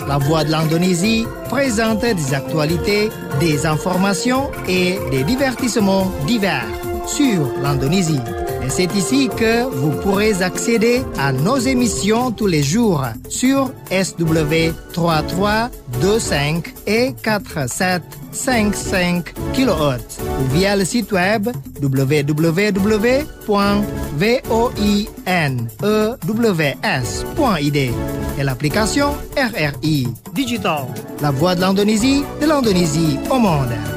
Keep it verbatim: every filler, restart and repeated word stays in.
La Voix de l'Indonésie présente des actualités, des informations et des divertissements divers sur l'Indonésie. Et c'est ici que vous pourrez accéder à nos émissions tous les jours sur S W trois trois deux cinq et quatre sept cinq cinq kilohertz ou via le site web w w w point voinnews point i d et l'application R R I Digital. La Voix de l'Indonésie, de l'Indonésie au monde.